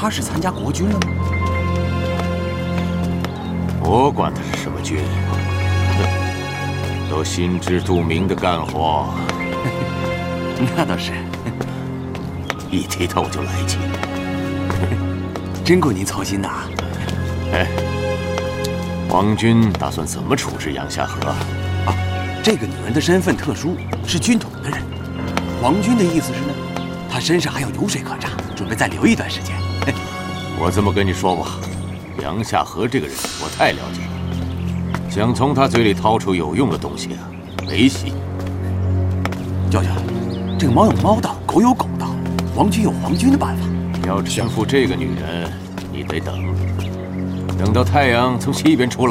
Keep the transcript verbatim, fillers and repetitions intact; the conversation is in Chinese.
他是参加国军了吗？ 我管他是什么军，都心知肚明的干活。 那倒是， 一提他我就来气。 真够您操心的啊！ 哎，皇军打算怎么处置杨夏荷？ 啊，这个女人的身份特殊，是军统的人。皇军的意思是呢，她身上还有油水可榨，准备再留一段时间。 我这么跟你说吧，杨夏荷这个人我太了解，想从他嘴里掏出有用的东西啊，没戏。 舅舅，这个猫有猫道，狗有狗道，皇军有皇军的办法。 要征服这个女人，你得等，等到太阳从西边出来。